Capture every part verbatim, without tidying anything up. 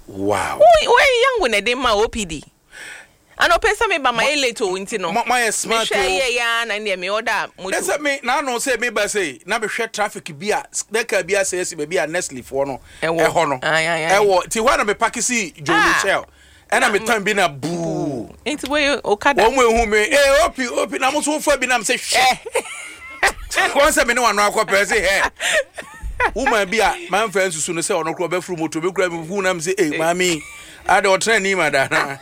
Wow. Who where young when they ma O P D. I no pesa me ba my late o nti no. My smart. Yeah yeah na ndie me order moto. That's me na no say me ba say na be hwe traffic bia na ka bia say say be bia Nestle for no. E ho no. E wo ti wa na me pack si Joe Michel. E na me tan bi na boo. Nti we Okada. O mo ehu me eh opi opi na mo so fa bi na me say hwe. Ko say me ne wano akopɛ say he. Woman bia man fa nsusu no say ono kro be furu moto be kura me hu na me say eh mami I don't train him, madam.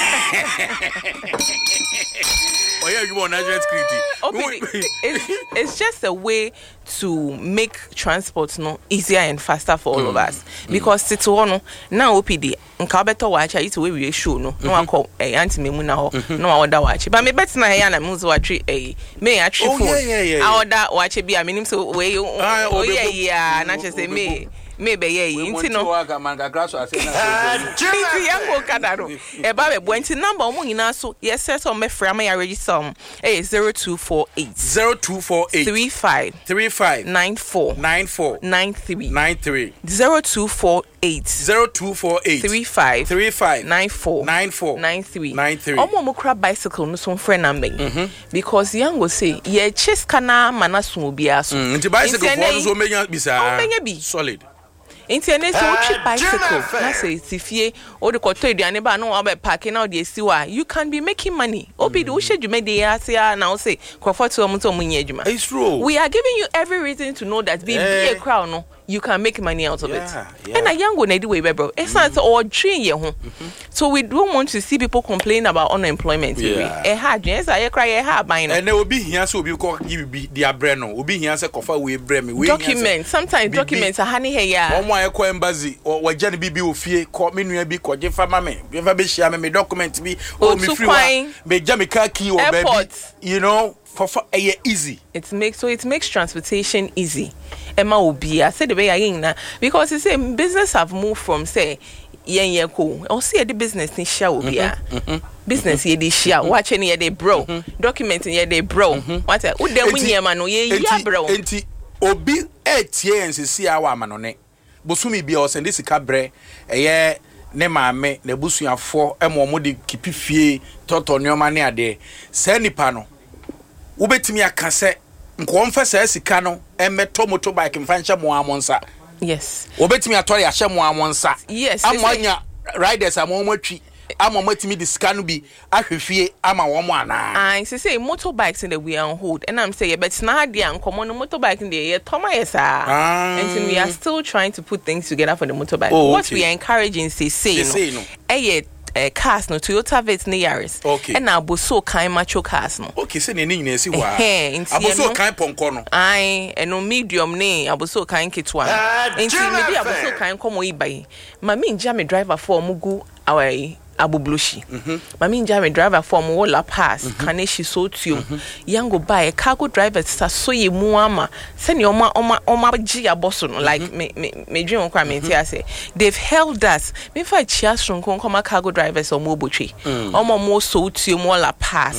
Oh, yeah, you want national security. It's, it's just a way to make transport no easier and faster for all mm. of us. Because mm. Tituono now O P D nka beto watch it we we show no no akọ eh anti memu na ho no order watch. But me bet na here na me so watch eh me actually phone. Oh yeah yeah yeah. I order watch be I mean so we oh yeah yeah na just say me maybe yeah inti no manga grass ase na inti yango kadaro e ba be bo inti number omo nyina so yes set on me frame ya register um eh zero two four eight zero two four eight three five three five nine four nine four nine three nine three zero two four eight zero two four eight three five three five nine four nine four nine three nine three omo mo kra bicycle no so friend number because yango say ye chase kana manaso obi aso inti bicycle for so menya bisa menya bi solid. Internet so cheap bicycle. Na say tifie o de koto eduane ba no wa be park na o de siwa. You can be making money. Obi do she dwuma de ya say na o say crofort to omo to omo nya adwuma. It's true. We are giving you every reason to know that be a crowd no you can make money out of yeah, it. Yeah. And a young go na di way bro. It's not all dream ye ho. So we don't want to see people complain about unemployment. Yeah. E hard yes I cry e hard buy no. And there will be here so obi ko give be their brain no. Obi here say kofa we bre me. Documents sometimes documents are honey here ya. Why ko embassy or jani bibi ofie ko me nua bi ko je fa ma me be fa be share me me document bi o me free wa me jami car key or baby you know for for eh, easy it makes so it makes transportation easy Emma obi I said the way I na because you say business have moved from say yen yen ko or see the business ni share obi a business ye dey share watch any ye dey bro document ye dey bro what wo dem nyema no ye ya bro enti obi etie nsisi a wa manone bosumi bia o sende sika bre eye ne maame na busuafo emo mo de kipifie toto nyoma ne ade se nipa no wo betimi aka se nko mfa se sika no emeto motorbike mfa nche mo amonsa yes wo betimi atori ahye mo amonsa yes amanya riders amomotwi ama matimi the scan bi ahwefie ama wo mo ana I say motorbikes in the we on hold and I'm saying but na dia nkomo no motorbike in the toma yes ah and so we are still trying to put things together for the motorbike oh, what okay. we are encouraging say say, say no eh uh, cars no Toyota Vitz ne Yaris okay. and aboso kan macho cars no okay say ne nyina si wa aboso kan ponko no ai eno medium ne aboso kan kitwa enti me di aboso kan komo ibai mami nja me driver for mugu awai abublushi mhm mami nja me driver for mo la pass kane shi so tuo yango buy cargo driver sa so ye mu ama se ne oma oma oma gi aboso no like me me me dream kwa me tia say they've held us me fa chia shonko koma cargo drivers o mo botwe omo mo so tuo mo la pass